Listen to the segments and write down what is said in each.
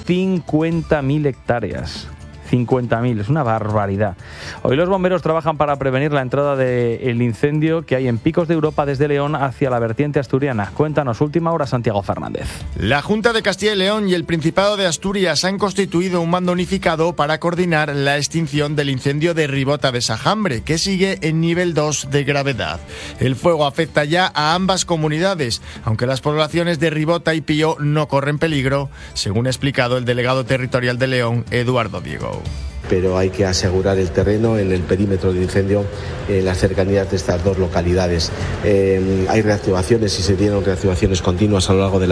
50.000 hectáreas. 50.000, es una barbaridad. Hoy los bomberos trabajan para prevenir la entrada del incendio que hay en Picos de Europa desde León hacia la vertiente asturiana. Cuéntanos, última hora, Santiago Fernández. La Junta de Castilla y León y el Principado de Asturias han constituido un mando unificado para coordinar la extinción del incendio de Ribota de Sajambre, que sigue en nivel 2 de gravedad. El fuego afecta ya a ambas comunidades, aunque las poblaciones de Ribota y Pío no corren peligro, según ha explicado el delegado territorial de León, Eduardo Diego. Pero hay que asegurar el terreno en el perímetro de incendio en las cercanías de estas dos localidades. Hay reactivaciones y se dieron reactivaciones continuas a lo largo de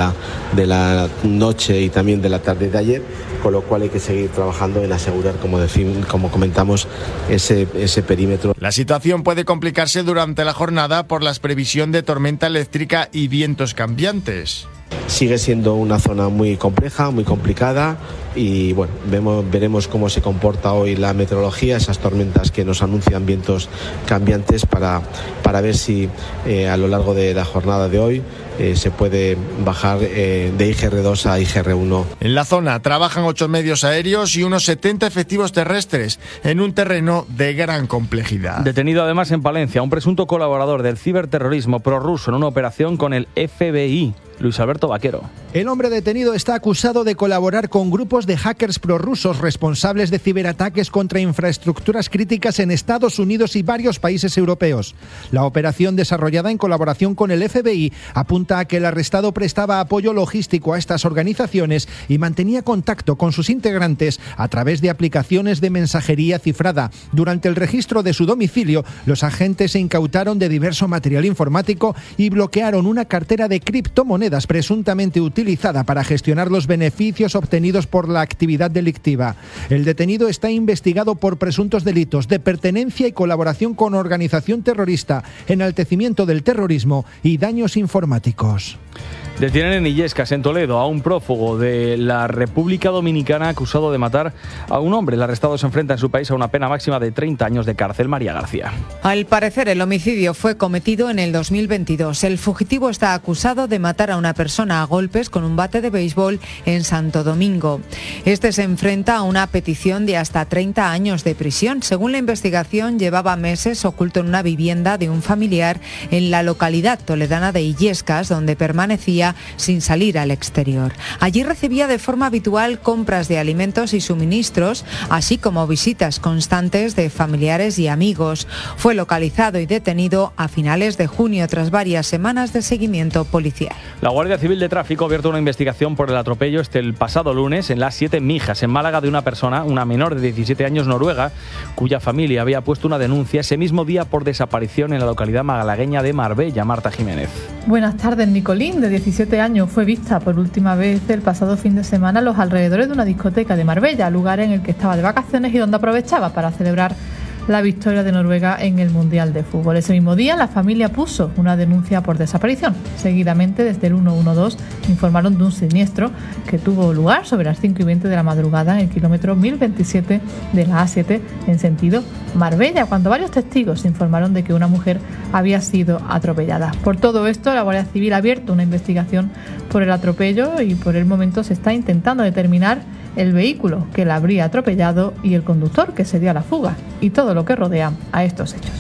la noche y también de la tarde de ayer, con lo cual hay que seguir trabajando en asegurar, como comentamos, ese perímetro. La situación puede complicarse durante la jornada por la previsión de tormenta eléctrica y vientos cambiantes. Sigue siendo una zona muy compleja, muy complicada y bueno, veremos cómo se comporta hoy la meteorología, esas tormentas que nos anuncian vientos cambiantes para ver si a lo largo de la jornada de hoy se puede bajar de IGR2 a IGR1. En la zona trabajan 8 medios aéreos y unos 70 efectivos terrestres en un terreno de gran complejidad. Detenido además en Palencia un presunto colaborador del ciberterrorismo prorruso en una operación con el FBI. Luis Alberto Vaquero. El hombre detenido está acusado de colaborar con grupos de hackers prorrusos responsables de ciberataques contra infraestructuras críticas en Estados Unidos y varios países europeos. La operación, desarrollada en colaboración con el FBI, apunta a que el arrestado prestaba apoyo logístico a estas organizaciones y mantenía contacto con sus integrantes a través de aplicaciones de mensajería cifrada. Durante el registro de su domicilio, los agentes se incautaron de diverso material informático y bloquearon una cartera de criptomonedas presuntamente utilizada para gestionar los beneficios obtenidos por la actividad delictiva. El detenido está investigado por presuntos delitos de pertenencia y colaboración con organización terrorista, enaltecimiento del terrorismo y daños informáticos. Detienen en Illescas, en Toledo, a un prófugo de la República Dominicana acusado de matar a un hombre. El arrestado se enfrenta en su país a una pena máxima de 30 años de cárcel. María García. Al parecer, el homicidio fue cometido en el 2022. El fugitivo está acusado de matar a una persona a golpes con un bate de béisbol en Santo Domingo. Este se enfrenta a una petición de hasta 30 años de prisión. Según la investigación, llevaba meses oculto en una vivienda de un familiar en la localidad toledana de Illescas, donde permanecía sin salir al exterior. Allí recibía de forma habitual compras de alimentos y suministros, así como visitas constantes de familiares y amigos. Fue localizado y detenido a finales de junio tras varias semanas de seguimiento policial. La Guardia Civil de Tráfico ha abierto una investigación por el atropello el pasado lunes en las 7 Mijas, en Málaga, de una persona, una menor de 17 años noruega, cuya familia había puesto una denuncia ese mismo día por desaparición en la localidad malagueña de Marbella. Marta Jiménez. Buenas tardes. Nicolín, de 17 años, fue vista por última vez el pasado fin de semana en los alrededores de una discoteca de Marbella, lugar en el que estaba de vacaciones y donde aprovechaba para celebrar la victoria de Noruega en el Mundial de Fútbol. Ese mismo día la familia puso una denuncia por desaparición. Seguidamente, desde el 112 informaron de un siniestro que tuvo lugar sobre las 5:20 de la madrugada en el kilómetro 1027 de la A7 en sentido Marbella, cuando varios testigos informaron de que una mujer había sido atropellada. Por todo esto, la Guardia Civil ha abierto una investigación por el atropello y por el momento se está intentando determinar el vehículo que la habría atropellado y el conductor que se dio a la fuga y todo lo que rodea a estos hechos.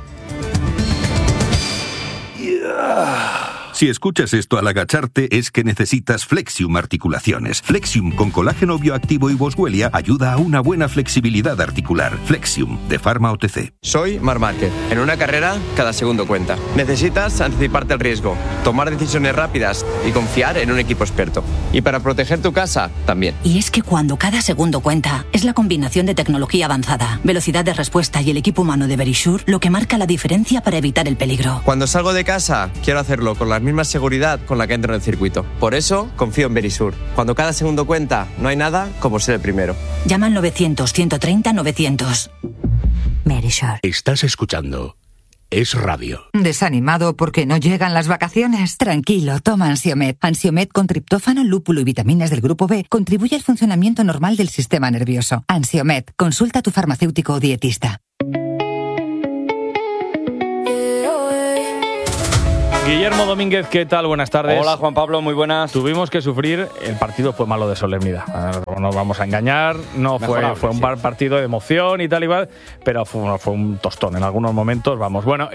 Si escuchas esto al agacharte es que necesitas Flexium Articulaciones. Flexium con colágeno bioactivo y boswellia ayuda a una buena flexibilidad articular. Flexium, de Pharma OTC. Soy Marc Márquez. En una carrera, cada segundo cuenta. Necesitas anticiparte al riesgo, tomar decisiones rápidas y confiar en un equipo experto. Y para proteger tu casa, también. Y es que cuando cada segundo cuenta, es la combinación de tecnología avanzada, velocidad de respuesta y el equipo humano de Verisure lo que marca la diferencia para evitar el peligro. Cuando salgo de casa, quiero hacerlo con la misma seguridad con la que entro en el circuito. Por eso, confío en Verisure. Cuando cada segundo cuenta, no hay nada como ser el primero. Llama al 900-130-900. Verisure. Estás escuchando Es Radio. ¿Desanimado porque no llegan las vacaciones? Tranquilo, toma Ansiomed. Ansiomed con triptófano, lúpulo y vitaminas del grupo B contribuye al funcionamiento normal del sistema nervioso. Ansiomed, consulta a tu farmacéutico o dietista. Guillermo Domínguez, ¿qué tal? Buenas tardes. Hola, Juan Pablo, muy buenas. Tuvimos que sufrir, el partido fue malo de solemnidad. No nos vamos a engañar, no fue un partido de emoción y tal y tal, pero fue un tostón en algunos momentos, vamos. Bueno,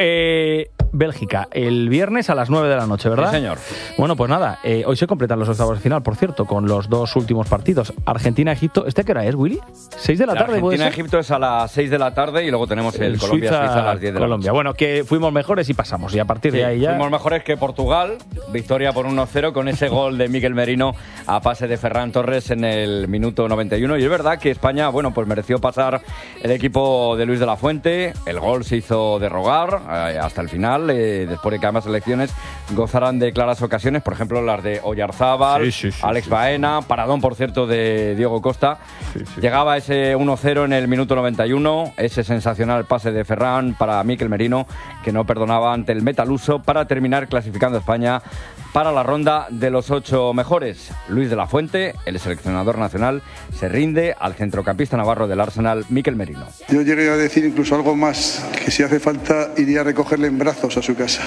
Bélgica, el viernes a las 9 de la noche, ¿verdad? Sí, señor. Bueno, pues nada, hoy se completan los octavos de final, por cierto, con los dos últimos partidos. Argentina-Egipto, ¿este qué hora es, Willy? 6 de la tarde, ¿puede ser? Argentina-Egipto es a las 6 de la tarde y luego tenemos el Colombia-Suiza a las 10 de la noche. Bueno, que fuimos mejores y pasamos, y a partir de ahí ya... Fuimos mejores que Portugal, victoria por 1-0 con ese gol de Mikel Merino a pase de Ferran Torres en el minuto 91. Y es verdad que España, bueno, pues mereció pasar el equipo de Luis de la Fuente. El gol se hizo de rogar hasta el final, después de que ambas selecciones gozaran de claras ocasiones, por ejemplo las de Oyarzábal, Alex Baena, paradón por cierto de Diego Costa. Llegaba ese 1-0 en el minuto 91, ese sensacional pase de Ferran para Mikel Merino, que no perdonaba ante el metaluso, para terminar clasificando a España para la ronda de los 8 mejores. Luis de la Fuente, el seleccionador nacional, se rinde al centrocampista navarro del Arsenal, Mikel Merino. Yo llegué a decir incluso algo más, que si hace falta iría a recogerle en brazos a su casa.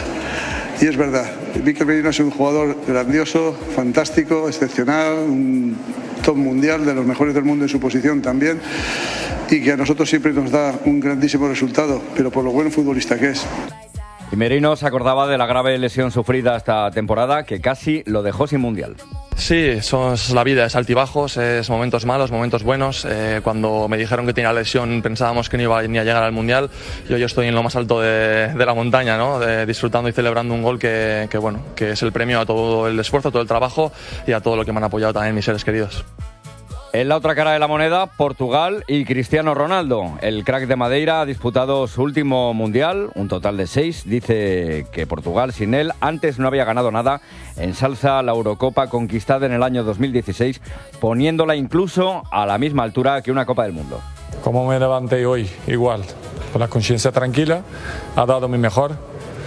Y es verdad, Mikel Merino es un jugador grandioso, fantástico, excepcional, un top mundial, de los mejores del mundo en su posición también, y que a nosotros siempre nos da un grandísimo resultado, pero por lo buen futbolista que es. Y Merino se acordaba de la grave lesión sufrida esta temporada, que casi lo dejó sin mundial. Sí, eso es la vida, es altibajos, es momentos malos, momentos buenos. Cuando me dijeron que tenía lesión pensábamos que no iba ni a llegar al mundial. Yo estoy en lo más alto de la montaña, ¿no? Disfrutando y celebrando un gol que es el premio a todo el esfuerzo, a todo el trabajo y a todo lo que me han apoyado también mis seres queridos. En la otra cara de la moneda, Portugal y Cristiano Ronaldo. El crack de Madeira ha disputado su último mundial, un total de 6. Dice que Portugal sin él antes no había ganado nada. Ensalza la Eurocopa conquistada en el año 2016, poniéndola incluso a la misma altura que una Copa del Mundo. Como me levanté hoy, igual, con la conciencia tranquila, ha dado mi mejor.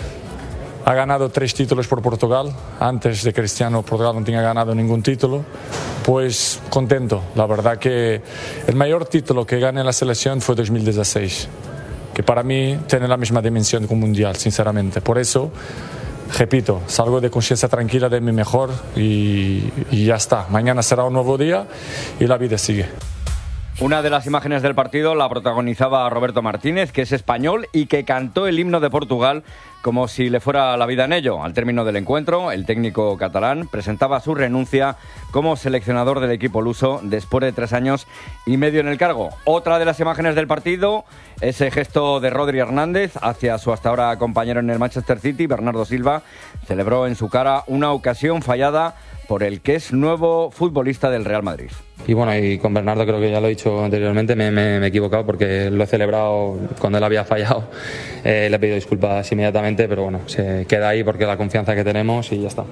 Ha ganado 3 títulos por Portugal. Antes de Cristiano, Portugal no tenía ganado ningún título. Pues contento. La verdad que el mayor título que gané en la selección fue 2016, que para mí tiene la misma dimensión que un mundial, sinceramente. Por eso, repito, salgo de conciencia tranquila de mi mejor y ya está. Mañana será un nuevo día y la vida sigue. Una de las imágenes del partido la protagonizaba Roberto Martínez, que es español y que cantó el himno de Portugal como si le fuera la vida en ello. Al término del encuentro, el técnico catalán presentaba su renuncia como seleccionador del equipo luso después de 3 años y medio en el cargo. Otra de las imágenes del partido, ese gesto de Rodri Hernández hacia su hasta ahora compañero en el Manchester City, Bernardo Silva, celebró en su cara una ocasión fallada por el que es nuevo futbolista del Real Madrid. Y bueno, y con Bernardo creo que ya lo he dicho anteriormente, me he equivocado porque lo he celebrado cuando él había fallado. Le he pedido disculpas inmediatamente, pero bueno, se queda ahí porque la confianza que tenemos y ya está.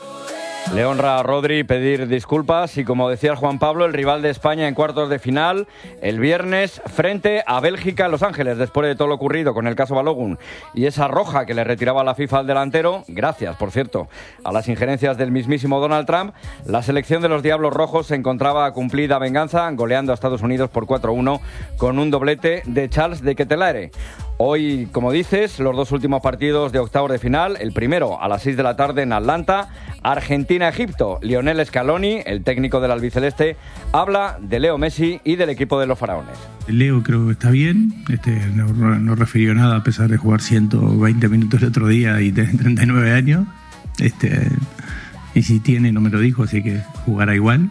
Le honra a Rodri pedir disculpas y, como decía Juan Pablo, el rival de España en cuartos de final el viernes frente a Bélgica en Los Ángeles, después de todo lo ocurrido con el caso Balogun y esa roja que le retiraba la FIFA al delantero, gracias, por cierto, a las injerencias del mismísimo Donald Trump. La selección de los Diablos Rojos se encontraba a cumplida venganza, goleando a Estados Unidos por 4-1 con un doblete de Charles de Ketelaere. Hoy, como dices, los 2 últimos partidos de octavos de final, el primero a las 6 de la tarde en Atlanta, Argentina-Egipto. Lionel Scaloni, el técnico del albiceleste, habla de Leo Messi y del equipo de los faraones. Leo creo que está bien, no refirió nada a pesar de jugar 120 minutos el otro día y tener 39 años. Y si tiene, no me lo dijo, así que jugará igual.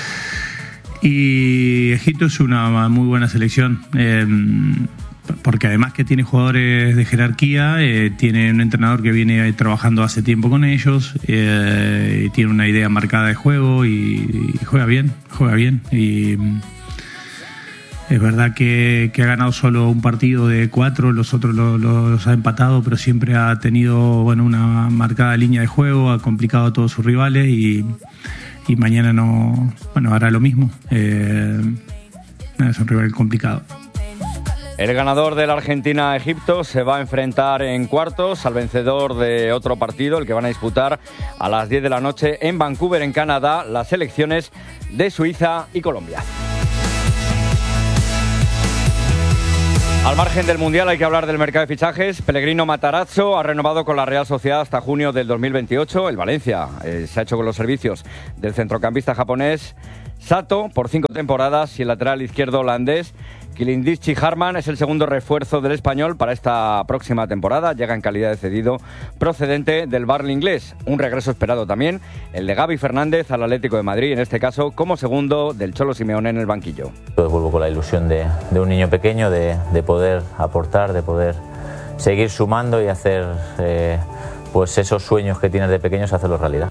Y Egipto es una muy buena selección. Porque además que tiene jugadores de jerarquía, tiene un entrenador que viene trabajando hace tiempo con ellos, y tiene una idea marcada de juego y juega bien. Y es verdad que ha ganado solo un partido de 4, los otros los ha empatado, pero siempre ha tenido una marcada línea de juego, ha complicado a todos sus rivales y mañana hará lo mismo. Es un rival complicado. El ganador de la Argentina-Egipto se va a enfrentar en cuartos al vencedor de otro partido, el que van a disputar a las 10 de la noche en Vancouver, en Canadá, las selecciones de Suiza y Colombia. Al margen del Mundial hay que hablar del mercado de fichajes. Pellegrino Matarazzo ha renovado con la Real Sociedad hasta junio del 2028. El Valencia se ha hecho con los servicios del centrocampista japonés Sato por 5 temporadas y el lateral izquierdo holandés Kilindichi Harman es el segundo refuerzo del español para esta próxima temporada. Llega en calidad de cedido procedente del Burnley inglés. Un regreso esperado también el de Gaby Fernández al Atlético de Madrid, en este caso como segundo del Cholo Simeone en el banquillo. Yo vuelvo con la ilusión de un niño pequeño, de poder aportar, de poder seguir sumando y hacer pues esos sueños que tienes de pequeños, hacerlos realidad.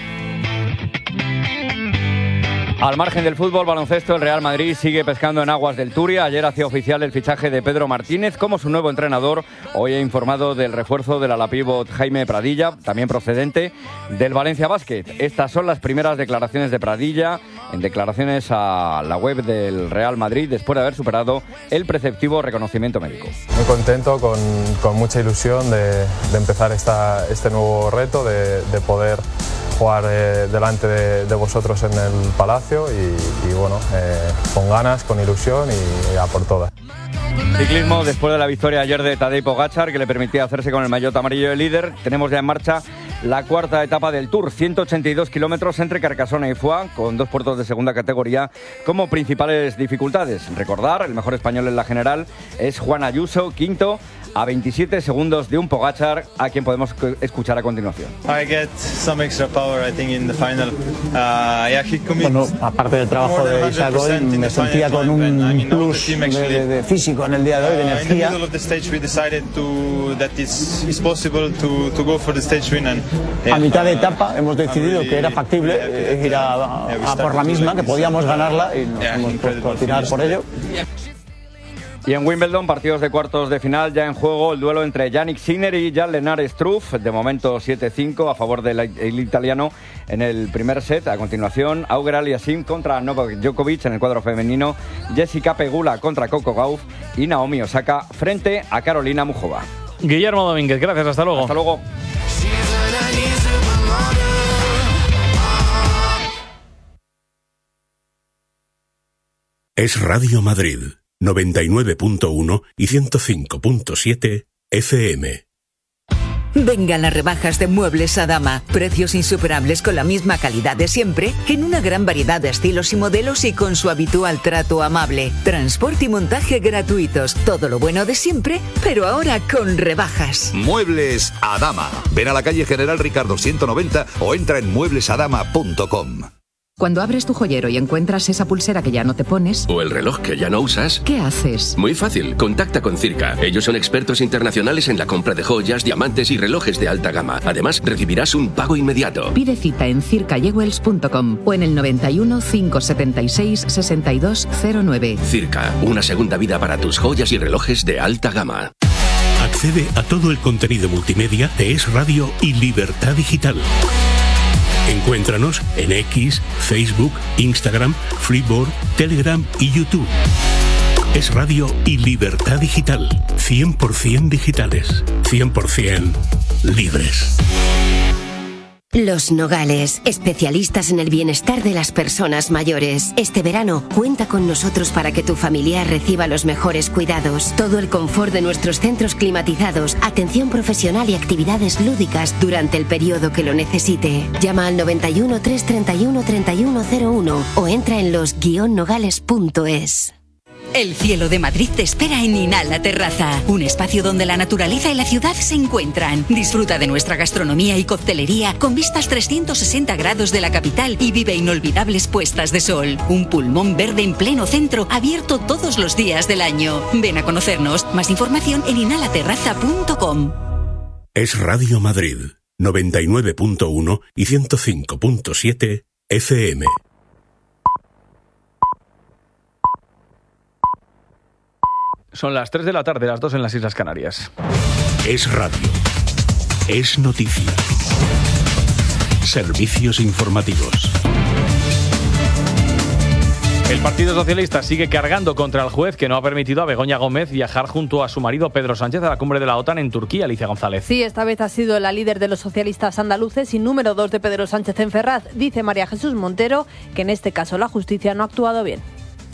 Al margen del fútbol, baloncesto, el Real Madrid sigue pescando en aguas del Turia. Ayer hacía oficial el fichaje de Pedro Martínez como su nuevo entrenador. Hoy ha informado del refuerzo del ala pívot Jaime Pradilla, también procedente del Valencia Basket. Estas son las primeras declaraciones de Pradilla, en declaraciones a la web del Real Madrid, después de haber superado el preceptivo reconocimiento médico. Muy contento, con mucha ilusión de empezar este nuevo reto, de poder jugar delante de vosotros en el Palacio y bueno, con ganas, con ilusión y a por todas. Ciclismo, después de la victoria ayer de Tadej Pogačar, que le permitía hacerse con el maillot amarillo de líder, tenemos ya en marcha la cuarta etapa del Tour, 182 kilómetros entre Carcassona y Foix, con 2 puertos de segunda categoría como principales dificultades. Recordar, el mejor español en la general es Juan Ayuso, quinto, a 27 segundos de un Pogačar, a quien podemos escuchar a continuación. Bueno, aparte del trabajo de Isaac hoy, me sentía con un plus de físico en el día de hoy, de energía. A mitad de etapa hemos decidido que era factible ir a por la misma, que podíamos ganarla y nos hemos puesto a tirar por ello. Y en Wimbledon, partidos de cuartos de final, ya en juego el duelo entre Jannik Sinner y Jan-Lennard Struff, de momento 7-5 a favor del italiano en el primer set. A continuación, Auger Aliassime contra Novak Djokovic en el cuadro femenino, Jessica Pegula contra Coco Gauff y Naomi Osaka frente a Carolina Muchova. Guillermo Domínguez, gracias, hasta luego. Hasta luego. Es Radio Madrid, 99.1 y 105.7 FM. Vengan las rebajas de Muebles Adama. Precios insuperables con la misma calidad de siempre, en una gran variedad de estilos y modelos y con su habitual trato amable. Transporte y montaje gratuitos. Todo lo bueno de siempre, pero ahora con rebajas. Muebles Adama. Ven a la calle General Ricardo 190 o entra en mueblesadama.com. Cuando abres tu joyero y encuentras esa pulsera que ya no te pones... O el reloj que ya no usas... ¿Qué haces? Muy fácil, contacta con Circa. Ellos son expertos internacionales en la compra de joyas, diamantes y relojes de alta gama. Además, recibirás un pago inmediato. Pide cita en circajewels.com o en el 91 576 6209. Circa, una segunda vida para tus joyas y relojes de alta gama. Accede a todo el contenido multimedia de Es Radio y Libertad Digital. Encuéntranos en X, Facebook, Instagram, Freeboard, Telegram y YouTube. Es Radio y Libertad Digital. 100% digitales. 100% libres. Los Nogales, especialistas en el bienestar de las personas mayores. Este verano, cuenta con nosotros para que tu familiar reciba los mejores cuidados. Todo el confort de nuestros centros climatizados, atención profesional y actividades lúdicas durante el periodo que lo necesite. Llama al 91 331 3101 o entra en los-nogales.es. El cielo de Madrid te espera en Inhala Terraza, un espacio donde la naturaleza y la ciudad se encuentran. Disfruta de nuestra gastronomía y coctelería con vistas 360 grados de la capital y vive inolvidables puestas de sol. Un pulmón verde en pleno centro, abierto todos los días del año. Ven a conocernos. Más información en inhalaterraza.com. Es Radio Madrid, 99.1 y 105.7 FM. Son las 3 de la tarde, las 2 en las Islas Canarias. Es radio. Es noticia. Servicios informativos. El Partido Socialista sigue cargando contra el juez que no ha permitido a Begoña Gómez viajar junto a su marido Pedro Sánchez a la cumbre de la OTAN en Turquía. Alicia González. Sí, esta vez ha sido la líder de los socialistas andaluces y número 2 de Pedro Sánchez en Ferraz. Dice María Jesús Montero que en este caso la justicia no ha actuado bien.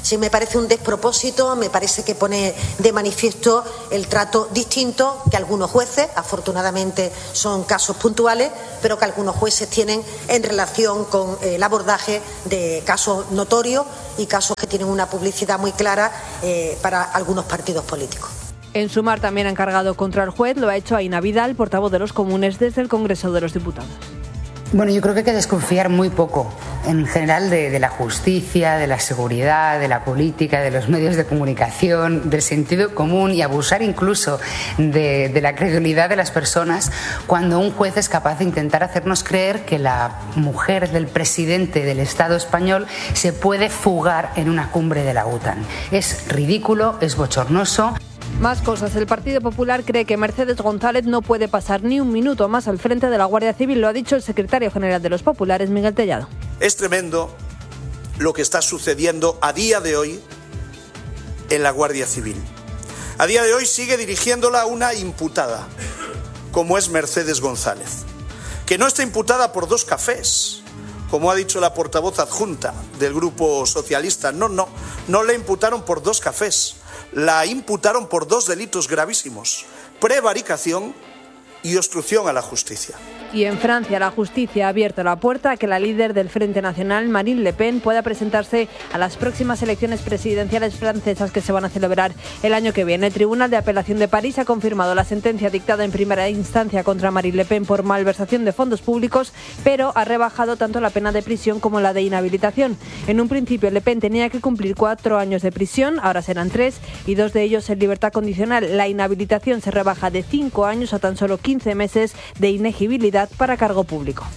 Sí, me parece un despropósito, me parece que pone de manifiesto el trato distinto que algunos jueces, afortunadamente son casos puntuales, pero que algunos jueces tienen en relación con el abordaje de casos notorios y casos que tienen una publicidad muy clara para algunos partidos políticos. En Sumar también han cargado contra el juez, lo ha hecho Aina Vidal, portavoz de los Comunes desde el Congreso de los Diputados. Bueno, yo creo que hay que desconfiar muy poco, en general, de la justicia, de la seguridad, de la política, de los medios de comunicación, del sentido común y abusar incluso de la credulidad de las personas cuando un juez es capaz de intentar hacernos creer que la mujer del presidente del Estado español se puede fugar en una cumbre de la OTAN. Es ridículo, es bochornoso. Más cosas. El Partido Popular cree que Mercedes González no puede pasar ni un minuto más al frente de la Guardia Civil. Lo ha dicho el secretario general de los Populares, Miguel Tellado. Es tremendo lo que está sucediendo a día de hoy en la Guardia Civil. A día de hoy sigue dirigiéndola una imputada, como es Mercedes González, que no está imputada por 2 cafés, como ha dicho la portavoz adjunta del Grupo Socialista. No le imputaron por 2 cafés. La imputaron por 2 delitos gravísimos: prevaricación y obstrucción a la justicia. Y en Francia, la justicia ha abierto la puerta a que la líder del Frente Nacional, Marine Le Pen, pueda presentarse a las próximas elecciones presidenciales francesas que se van a celebrar el año que viene. El Tribunal de Apelación de París ha confirmado la sentencia dictada en primera instancia contra Marine Le Pen por malversación de fondos públicos, pero ha rebajado tanto la pena de prisión como la de inhabilitación. En un principio, Le Pen tenía que cumplir 4 años de prisión, ahora serán 3, y 2 de ellos en libertad condicional. La inhabilitación se rebaja de 5 años a tan solo 15 meses de inegibilidad para cargo público.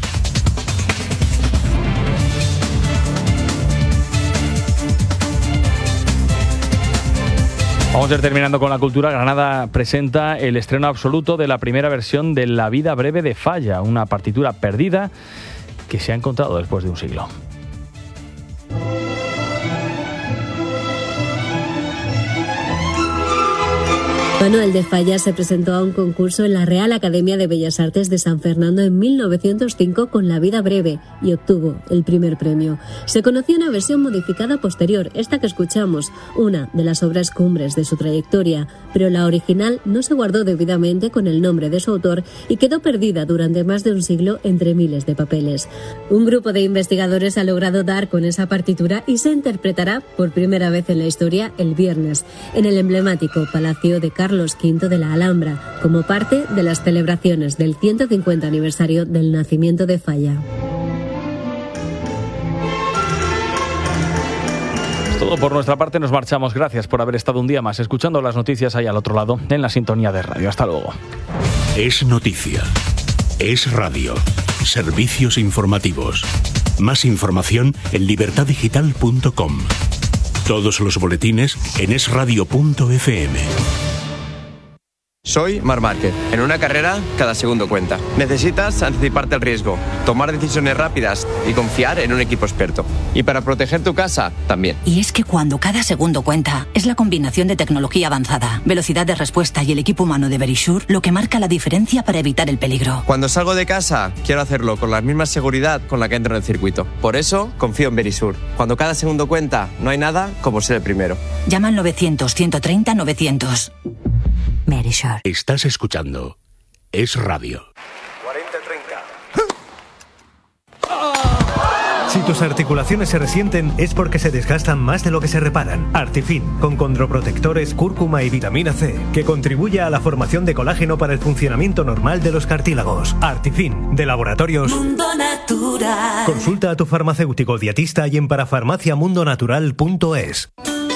Vamos a ir terminando con la cultura. Granada presenta el estreno absoluto de la primera versión de La vida breve de Falla, una partitura perdida que se ha encontrado después de un siglo. Manuel de Falla se presentó a un concurso en la Real Academia de Bellas Artes de San Fernando en 1905 con La vida breve y obtuvo el primer premio. Se conoció una versión modificada posterior, esta que escuchamos, una de las obras cumbres de su trayectoria, pero la original no se guardó debidamente con el nombre de su autor y quedó perdida durante más de un siglo entre miles de papeles. Un grupo de investigadores ha logrado dar con esa partitura y se interpretará por primera vez en la historia el viernes en el emblemático Palacio de Carlos V de la Alhambra, como parte de las celebraciones del 150 aniversario del nacimiento de Falla. Es todo por nuestra parte, nos marchamos. Gracias por haber estado un día más escuchando las noticias ahí al otro lado, en la sintonía de radio. Hasta luego. Es noticia. Es radio. Servicios informativos. Más información en libertaddigital.com. Todos los boletines en esradio.fm. Soy Marc Márquez. En una carrera, cada segundo cuenta. Necesitas anticiparte al riesgo, tomar decisiones rápidas y confiar en un equipo experto. Y para proteger tu casa, también. Y es que cuando cada segundo cuenta, es la combinación de tecnología avanzada, velocidad de respuesta y el equipo humano de Verisure lo que marca la diferencia para evitar el peligro. Cuando salgo de casa, quiero hacerlo con la misma seguridad con la que entro en el circuito. Por eso, confío en Verisure. Cuando cada segundo cuenta, no hay nada como ser el primero. Llama al 900-130-900. Verisure. Estás escuchando Es Radio. 40-30. Si tus articulaciones se resienten es porque se desgastan más de lo que se reparan. Artifin, con condroprotectores, cúrcuma y vitamina C, que contribuye a la formación de colágeno para el funcionamiento normal de los cartílagos. Artifin, de Laboratorios Mundo Natural. Consulta a tu farmacéutico dietista y en parafarmaciamundonatural.es.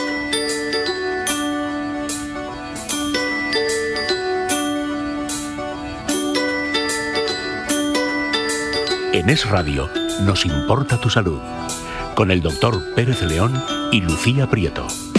En Es Radio nos importa tu salud, con el doctor Pérez León y Lucía Prieto.